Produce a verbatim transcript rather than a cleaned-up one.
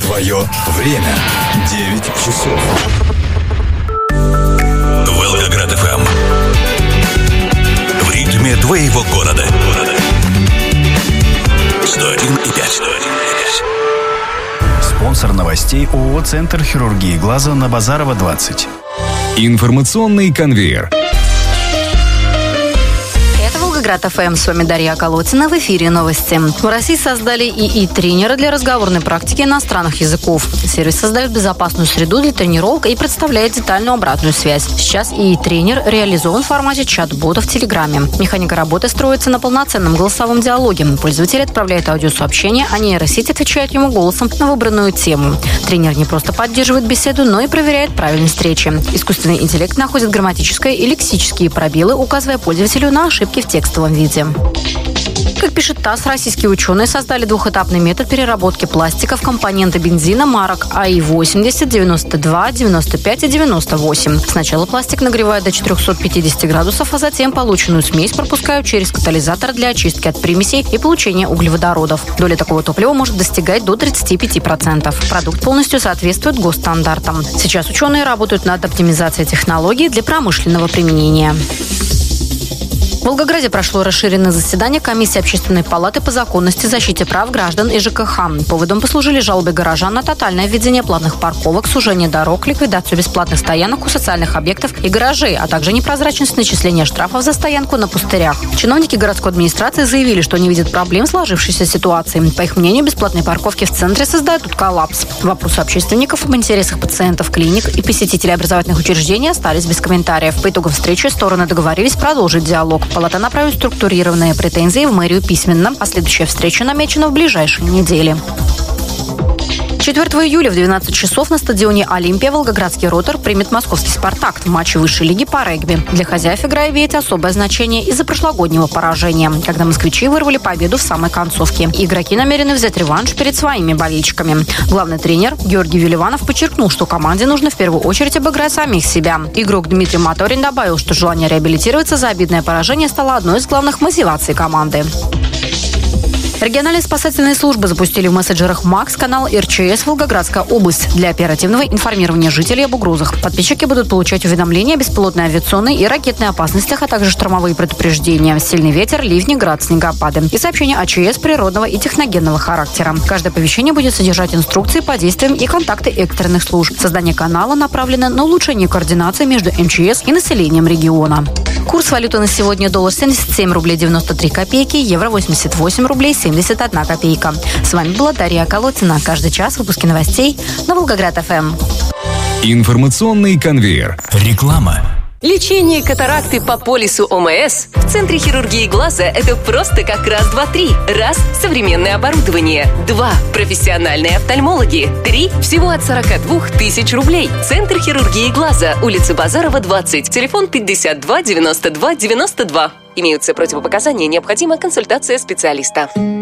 Твое время. девять часов. Волгоград эф эм. В ритме твоего города. сто один и пять. Спонсор новостей ООО «Центр хирургии глаза» на Базарова, двадцать. Информационный конвейер. Волгоград эф эм, с вами Дарья Колотина, в эфире новости. В России создали ИИ-тренеры для разговорной практики иностранных языков. Сервис создает безопасную среду для тренировок и представляет детальную обратную связь. Сейчас ИИ-тренер реализован в формате чат-бота в Телеграме. Механика работы строится на полноценном голосовом диалоге. Пользователь отправляет аудиосообщение, а нейросеть отвечает ему голосом на выбранную тему. Тренер не просто поддерживает беседу, но и проверяет правильность встречи. Искусственный интеллект находит грамматическое и лексические пробелы, указывая пользователю на ошибки в текстовом виде. Как пишет ТАСС, российские ученые создали двухэтапный метод переработки пластика в компоненты бензина марок а и восемьдесят, девяносто два, девяносто пять и девяносто восемь. Сначала пластик нагревают до четырехсот пятидесяти градусов, а затем полученную смесь пропускают через катализатор для очистки от примесей и получения углеводородов. Доля такого топлива может достигать до тридцати пяти процентов. Продукт полностью соответствует госстандартам. Сейчас ученые работают над оптимизацией технологий для промышленного применения. В Волгограде прошло расширенное заседание комиссии Общественной палаты по законности, защите прав граждан и ЖКХ. Поводом послужили жалобы горожан на тотальное введение платных парковок, сужение дорог, ликвидацию бесплатных стоянок у социальных объектов и гаражей, а также непрозрачность начисления штрафов за стоянку на пустырях. Чиновники городской администрации заявили, что не видят проблем в сложившейся ситуации. По их мнению, бесплатные парковки в центре создают тут коллапс. Вопросы общественников об интересах пациентов, клиник и посетителей образовательных учреждений остались без комментариев. По итогам встречи стороны договорились продолжить диалог. Палата направит структурированные претензии в мэрию письменно, а следующая встреча намечена в ближайшие недели. четвёртого июля в двенадцать часов на стадионе «Олимпия» волгоградский «Ротор» примет московский «Спартак» в матче высшей лиги по регби. Для хозяев игра имеет особое значение из-за прошлогоднего поражения, когда москвичи вырвали победу в самой концовке. Игроки намерены взять реванш перед своими болельщиками. Главный тренер Георгий Веливанов подчеркнул, что команде нужно в первую очередь обыграть самих себя. Игрок Дмитрий Моторин добавил, что желание реабилитироваться за обидное поражение стало одной из главных мотиваций команды. Региональные спасательные службы запустили в мессенджерах МАКС канал эр че эс «Волгоградская область» для оперативного информирования жителей об угрозах. Подписчики будут получать уведомления о беспилотной авиационной и ракетной опасностях, а также штормовые предупреждения, сильный ветер, ливни, град, снегопады и сообщения о ЧС природного и техногенного характера. Каждое оповещение будет содержать инструкции по действиям и контакты экстренных служб. Создание канала направлено на улучшение координации между эм че эс и населением региона. Курс валюты на сегодня: доллар семьдесят семь рублей девяносто три копейки, евро восемьдесят восемь рублей семьдесят одна копейка. С вами была Дарья Колотина. Каждый час выпуски новостей на Волгоград эф эм. Информационный конвейер. Реклама. Лечение катаракты по полису о эм эс в Центре хирургии глаза – это просто как раз, два, три. Раз – современное оборудование. Два – профессиональные офтальмологи. Три – всего от сорока двух тысяч рублей. Центр хирургии глаза, улица Базарова, двадцать. Телефон пятьдесят два девяносто два девяносто два. Имеются противопоказания, необходима консультация специалиста.